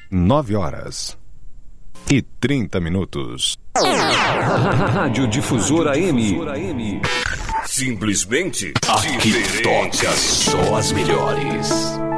9h30. Rádio Difusora M. Simplesmente aqui toca só as melhores.